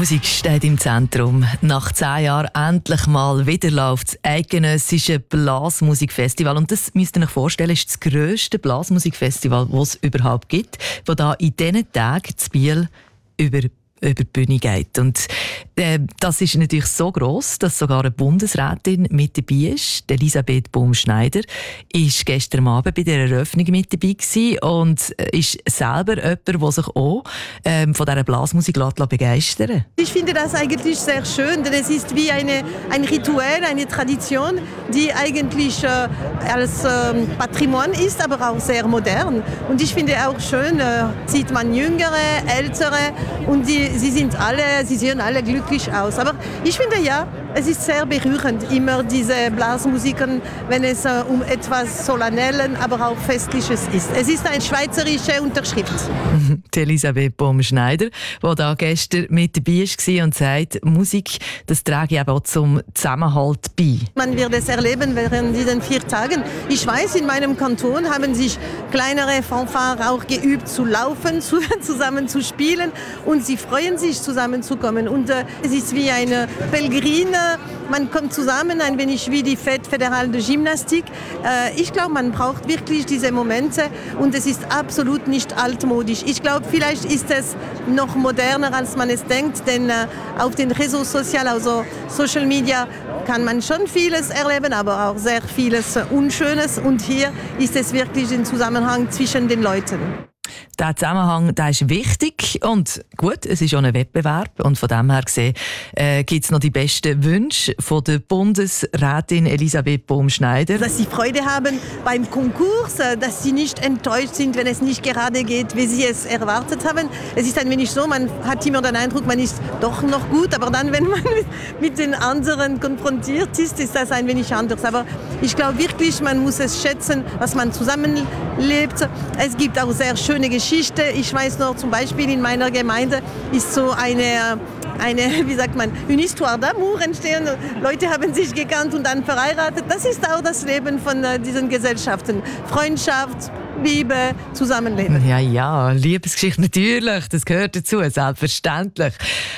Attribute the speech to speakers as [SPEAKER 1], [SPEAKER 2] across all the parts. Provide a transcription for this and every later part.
[SPEAKER 1] Musik steht im Zentrum. Nach 10 Jahren endlich mal wieder läuft das eidgenössische Blasmusikfestival. Und das müsst ihr euch vorstellen, ist das grösste Blasmusikfestival, das es überhaupt gibt, das da in diesen Tagen zu Biel über die Bühne geht. Und das ist natürlich so gross, dass sogar eine Bundesrätin mit dabei ist. Elisabeth Baum-Schneider ist gestern Abend bei der Eröffnung mit dabei gewesen und ist selber jemand, der sich auch von dieser Blasmusik begeistern lässt.
[SPEAKER 2] Ich finde das eigentlich sehr schön, denn es ist wie ein Ritual, eine Tradition, die eigentlich als Patrimoine ist, aber auch sehr modern. Und ich finde auch schön, sieht man Jüngere, Ältere und sie sehen alle glücklich aus. Aber ich finde ja, es ist sehr berührend, immer diese Blasmusiken, wenn es um etwas Solennelles, aber auch Festliches ist. Es ist eine schweizerische Unterschrift.
[SPEAKER 1] Die Elisabeth Baum-Schneider, die da gestern mit dabei war und sagt, Musik, das trage eben auch zum Zusammenhalt bei.
[SPEAKER 2] Man wird es erleben während diesen 4 Tagen. Ich weiß, in meinem Kanton haben sich kleinere Fanfaren auch geübt zu laufen, zusammen zu spielen und sie freuen sich, zusammenzukommen. Und es ist wie eine Pelgrine. Man kommt zusammen, ein wenig wie die Fête Fédérale de Gymnastik. Ich glaube, man braucht wirklich diese Momente und es ist absolut nicht altmodisch. Ich glaube, vielleicht ist es noch moderner, als man es denkt, denn auf den Réseaux sozialen, also Social Media, kann man schon vieles erleben, aber auch sehr vieles Unschönes. Und hier ist es wirklich ein Zusammenhang zwischen den Leuten.
[SPEAKER 1] Der Zusammenhang, der ist wichtig und gut, es ist auch ein Wettbewerb und von dem her gesehen gibt es noch die besten Wünsche von der Bundesrätin Elisabeth Baum-Schneider.
[SPEAKER 2] Dass sie Freude haben beim Konkurs, dass sie nicht enttäuscht sind, wenn es nicht gerade geht, wie sie es erwartet haben. Es ist ein wenig so, man hat immer den Eindruck, man ist doch noch gut, aber dann, wenn man mit den anderen konfrontiert ist, ist das ein wenig anders. Aber ich glaube wirklich, man muss es schätzen, was man zusammenlebt. Es gibt auch sehr schöne Geschichte. Ich weiß noch, zum Beispiel in meiner Gemeinde ist so eine wie sagt man, une histoire d'amour entstehen. Leute haben sich gekannt und dann verheiratet. Das ist auch das Leben von diesen Gesellschaften. Freundschaft, Liebe, Zusammenleben.
[SPEAKER 1] Ja, Liebesgeschichte natürlich, das gehört dazu, selbstverständlich.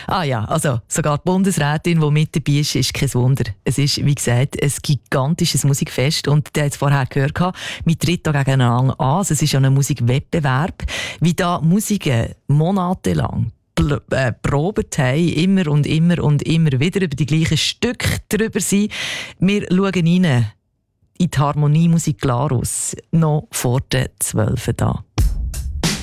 [SPEAKER 1] Also sogar die Bundesrätin, die mit dabei ist, ist kein Wunder. Es ist, wie gesagt, ein gigantisches Musikfest und der hat es vorher gehört, wir treten da gegeneinander an. Es ist ja ein Musikwettbewerb, wie da Musiker monatelang probiert haben, immer und immer und immer wieder über die gleichen Stücke drüber sind. Wir schauen rein in die Harmoniemusik Glarus, noch vor den 12 da.